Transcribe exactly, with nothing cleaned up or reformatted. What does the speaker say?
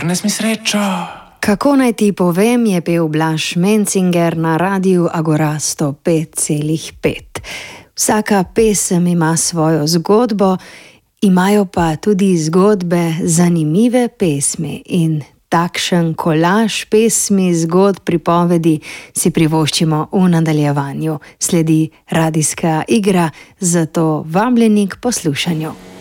Prines mi srečo. Kako naj ti povem, je pel Blaž Mencinger na Radiu Agora sto pet celih pet. Vsaka pesem ima svojo zgodbo, imajo pa tudi zgodbe zanimive pesmi in takšen kolaž pesmi, zgodb, pripovedi si privoščimo v nadaljevanju. Sledi radijska igra, zato vabljeni k poslušanju.